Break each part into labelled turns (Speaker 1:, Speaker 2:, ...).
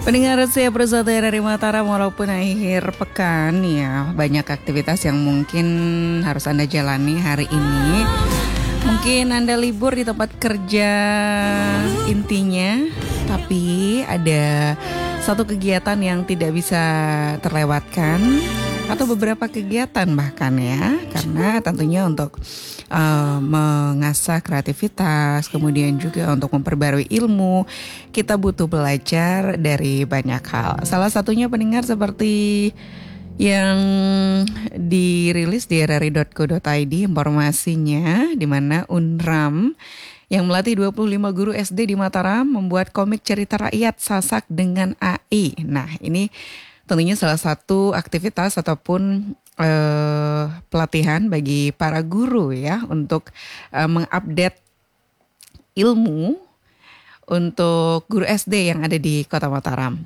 Speaker 1: Pendengar saya bersatu dari Mataram, walaupun akhir pekan ya banyak aktivitas yang mungkin harus Anda jalani hari ini. Mungkin Anda libur di tempat kerja intinya, tapi ada satu kegiatan yang tidak bisa terlewatkan atau beberapa kegiatan bahkan ya, karena tentunya untuk mengasah kreativitas, kemudian juga untuk memperbarui ilmu, kita butuh belajar dari banyak hal. Salah satunya pendengar seperti yang dirilis di rri.co.id informasinya, di mana Unram yang melatih 25 guru SD di Mataram membuat komik cerita rakyat Sasak dengan AI. Nah, ini tentunya salah satu aktivitas ataupun pelatihan bagi para guru ya untuk mengupdate ilmu untuk guru SD yang ada di Kota Mataram.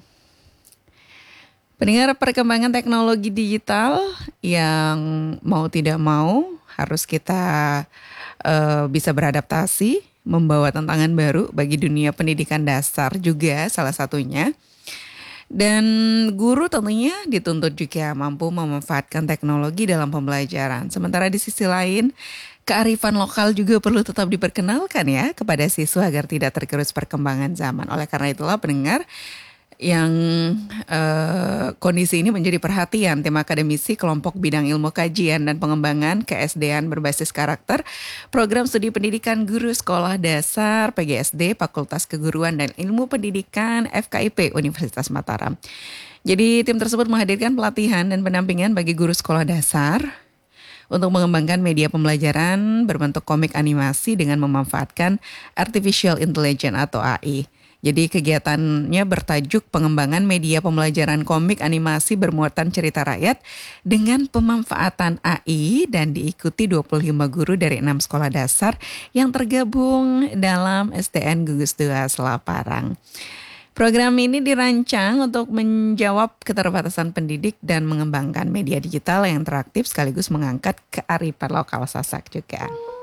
Speaker 1: Pendengar, perkembangan teknologi digital yang mau tidak mau harus kita bisa beradaptasi, membawa tantangan baru bagi dunia pendidikan dasar juga salah satunya. Dan guru tentunya dituntut juga mampu memanfaatkan teknologi dalam pembelajaran. Sementara di sisi lain, kearifan lokal juga perlu tetap diperkenalkan ya kepada siswa agar tidak tergerus perkembangan zaman. Oleh karena itulah pendengar, yang kondisi ini menjadi perhatian tim akademisi kelompok bidang ilmu kajian dan pengembangan KSD-an berbasis karakter program studi pendidikan guru sekolah dasar PGSD Fakultas Keguruan dan Ilmu Pendidikan FKIP Universitas Mataram. Jadi tim tersebut menghadirkan pelatihan dan pendampingan bagi guru sekolah dasar untuk mengembangkan media pembelajaran berbentuk komik animasi dengan memanfaatkan Artificial Intelligence atau AI. Jadi kegiatannya bertajuk pengembangan media pembelajaran komik animasi bermuatan cerita rakyat dengan pemanfaatan AI dan diikuti 25 guru dari 6 sekolah dasar yang tergabung dalam STN Gugus 2 Selaparang. Program ini dirancang untuk menjawab keterbatasan pendidik dan mengembangkan media digital yang interaktif sekaligus mengangkat kearifan lokal Sasak juga.